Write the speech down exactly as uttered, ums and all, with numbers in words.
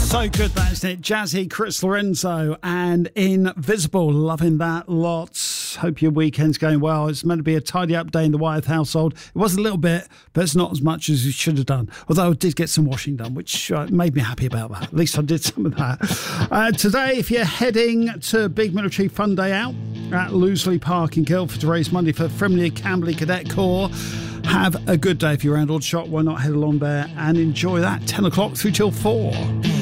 So good, that, isn't it? Jazzy, Chris Lorenzo, and Invisible. Loving that lots. Hope your weekend's going well. It's meant to be a tidy up day in the Wyeth household. It was a little bit, but it's not as much as you should have done. Although I did get some washing done, which uh, made me happy about that. At least I did some of that. Uh, today, if you're heading to Big Military Fun Day out at Loseley Park in Guildford to raise money for Frimley Camberley Cadet Corps, have a good day. If you're around Aldershot, why not head along there and enjoy that? ten o'clock through till four.